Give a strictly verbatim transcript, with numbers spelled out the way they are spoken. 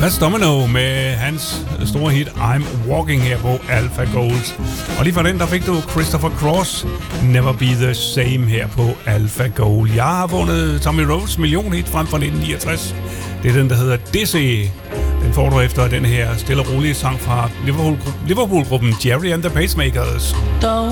Fats Domino med hans store hit I'm Walking her på Alpha Gold. Og lige fra den, der fik du Christopher Cross, Never Be The Same her på Alpha Gold. Jeg har vundet Tommy Rhodes millionhit frem fra nitten niogtres. Det er den, der hedder Dizzy. Den får du efter den her stille og rolige sang fra Liverpool- Liverpool-gruppen Jerry and the Pacemakers. Don't